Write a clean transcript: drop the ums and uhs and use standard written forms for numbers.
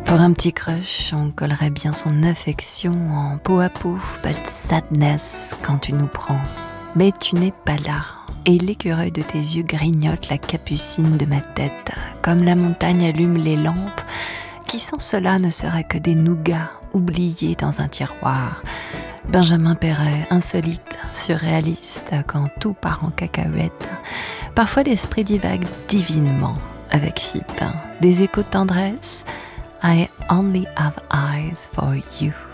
Pour un petit crush, on collerait bien son affection en peau à peau, but sadness quand tu nous prends. Mais tu n'es pas là, et l'écureuil de tes yeux grignote la capucine de ma tête, comme la montagne allume les lampes, qui sans cela ne seraient que des nougats oubliés dans un tiroir. Benjamin Perret, insolite, surréaliste, quand tout part en cacahuète. Parfois l'esprit divague divinement avec Fipe, des échos de tendresse. I only have eyes for you.